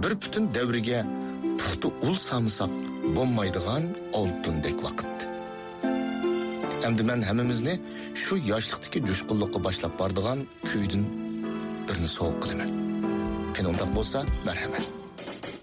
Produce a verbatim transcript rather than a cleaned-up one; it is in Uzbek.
bir bütün davriga puxta ul samsaq bo'lmaydigan oltindek vaqt. Endi men hammamizni shu yoshlikdagi jo'shqinlikqa boshlab boradigan kuydan birini sovuq qilaman. Qani undaq bo'lsa, marhamat.